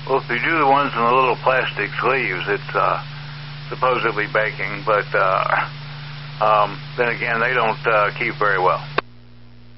Well, if you do the ones in the little plastic sleeves, it's supposedly baking, but then again, they don't keep very well.